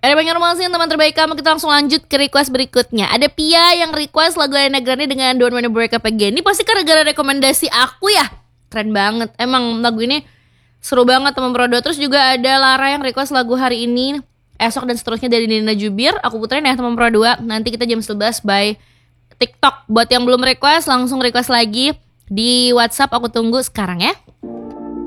Ada banyak romansnya teman terbaik kamu. Kita langsung lanjut ke request berikutnya. Ada Pia yang request lagu Ariana Grande dengan Don't Wanna Break Up Again. Ini pasti gara-gara rekomendasi aku ya. Keren banget. Emang lagu ini seru banget teman Prodo. Terus juga ada Lara yang request lagu Hari Ini, Esok dan seterusnya dari Nina Jubir. Aku puterin ya teman Pro 2. Nanti kita jam 11 by TikTok. Buat yang belum request langsung request lagi di WhatsApp. Aku tunggu sekarang ya.